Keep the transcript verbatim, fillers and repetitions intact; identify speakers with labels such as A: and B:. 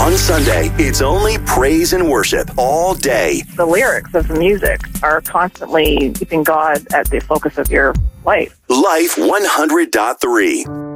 A: On Sunday, it's only praise and worship all day.
B: The lyrics of the music are constantly keeping God at the focus of your life.
A: Life one hundred point three.